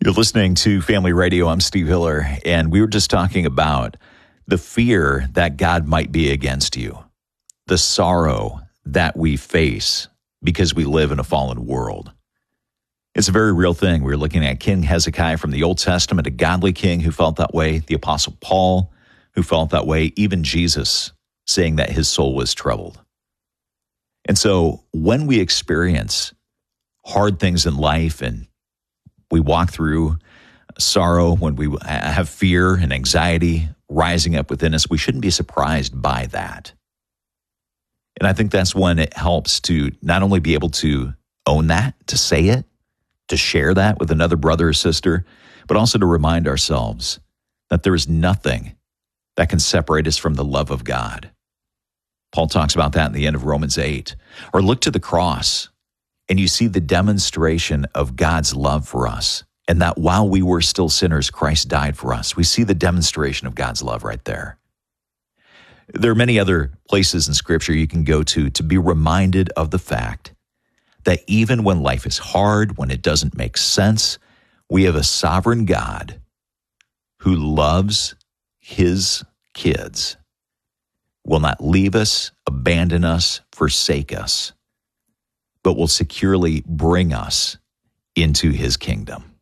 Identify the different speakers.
Speaker 1: You're listening to Family Radio. I'm Steve Hiller, and we were just talking about the fear that God might be against you, the sorrow that we face because we live in a fallen world. It's a very real thing. We're looking at King Hezekiah from the Old Testament, a godly king who felt that way, the Apostle Paul who felt that way, even Jesus saying that his soul was troubled. And so when we experience hard things in life and we walk through sorrow, when we have fear and anxiety rising up within us, we shouldn't be surprised by that. And I think that's when it helps to not only be able to own that, to say it, to share that with another brother or sister, but also to remind ourselves that there is nothing that can separate us from the love of God. Paul talks about that in the end of Romans 8. Or look to the cross, and you see the demonstration of God's love for us, and that while we were still sinners, Christ died for us. We see the demonstration of God's love right there. There are many other places in Scripture you can go to be reminded of the fact that even when life is hard, when it doesn't make sense, we have a sovereign God who loves his kids, will not leave us, abandon us, forsake us, but will securely bring us into his kingdom.